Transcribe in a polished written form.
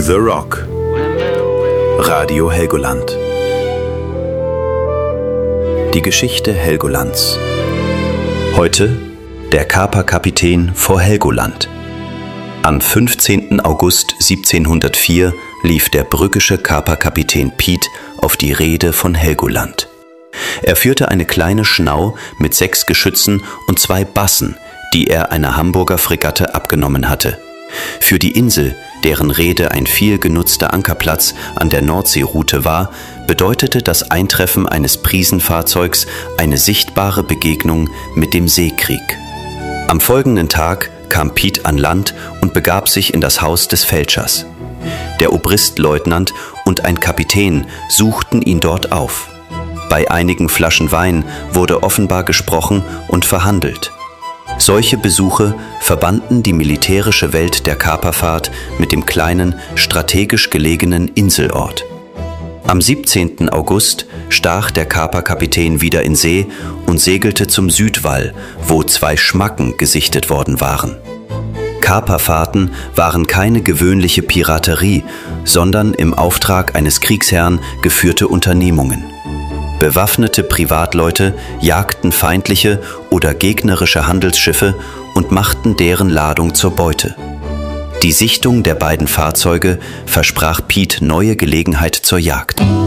The Rock. Radio Helgoland. Die Geschichte Helgolands. Heute der Kaperkapitän vor Helgoland. Am 15. August 1704 lief der brüggische Kaperkapitän Piet auf die Reede von Helgoland. Er führte eine kleine Schnau mit 6 Geschützen und 2 Bassen, die er einer Hamburger Fregatte abgenommen hatte. Für die Insel, deren Reede ein viel genutzter Ankerplatz an der Nordseeroute war, bedeutete das Eintreffen eines Prisenfahrzeugs eine sichtbare Begegnung mit dem Seekrieg. Am folgenden Tag kam Piet an Land und begab sich in das Haus des Fälschers. Der Obristleutnant und ein Kapitän suchten ihn dort auf. Bei einigen Flaschen Wein wurde offenbar gesprochen und verhandelt. Solche Besuche verbanden die militärische Welt der Kaperfahrt mit dem kleinen, strategisch gelegenen Inselort. Am 17. August stach der Kaperkapitän wieder in See und segelte zum Südwall, wo 2 Schmacken gesichtet worden waren. Kaperfahrten waren keine gewöhnliche Piraterie, sondern im Auftrag eines Kriegsherrn geführte Unternehmungen. Bewaffnete Privatleute jagten feindliche oder gegnerische Handelsschiffe und machten deren Ladung zur Beute. Die Sichtung der beiden Fahrzeuge versprach Piet neue Gelegenheit zur Jagd.